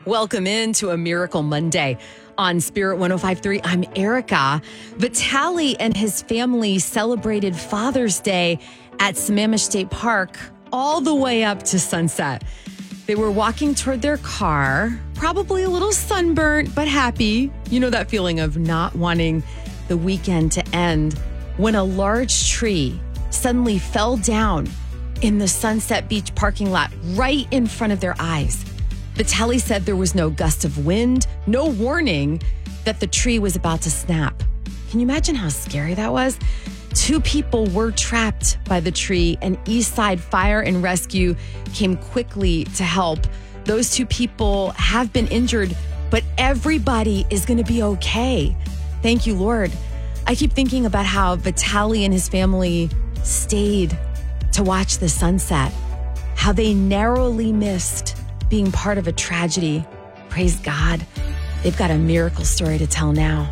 Welcome into a Miracle Monday on Spirit 105.3. I'm Erica. Vitaly and his family celebrated Father's Day at Sammamish State Park all the way up to sunset. They were walking toward their car, probably a little sunburnt, but happy. You know that feeling of not wanting the weekend to end, when a large tree suddenly fell down in the Sunset Beach parking lot right in front of their eyes. Vitaly said there was no gust of wind, no warning that the tree was about to snap. Can you imagine how scary that was? 2 people were trapped by the tree, and Eastside Fire and Rescue came quickly to help. Those 2 people have been injured, but everybody is going to be okay. Thank you, Lord. I keep thinking about how Vitaly and his family stayed to watch the sunset, how they narrowly missed being part of a tragedy. Praise God. They've got a miracle story to tell now.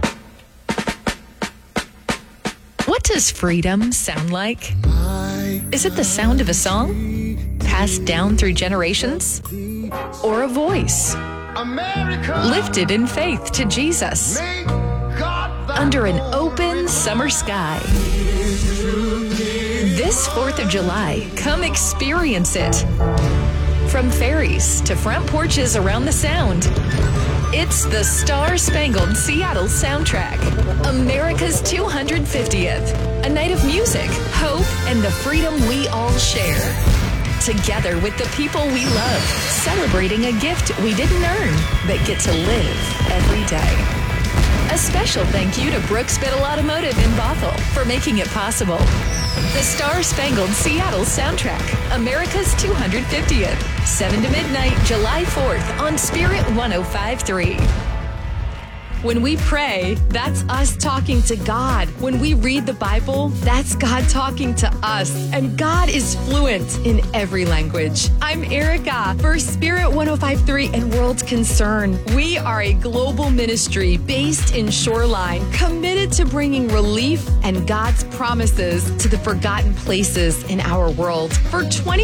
What does freedom sound like? Is it the sound of a song passed down through generations? Or a voice lifted in faith to Jesus under an open summer sky? This 4th of July, come experience it. From ferries to front porches around the Sound, it's the Star-Spangled Seattle soundtrack, America's 250th, a night of music, hope, and the freedom we all share. Together with the people we love, celebrating a gift we didn't earn, but get to live every day. A special thank you to Brooks Biddle Automotive in Bothell for making it possible. The Star-Spangled Seattle soundtrack, America's 250th, 7 to midnight, July 4th on Spirit 105.3. When we pray, that's us talking to God. When we read the Bible, that's God talking to us. And God is fluent in every language. I'm Erica for Spirit 105.3 and World Concern. We are a global ministry based in Shoreline, committed to bringing relief and God's promises to the forgotten places in our world. For 20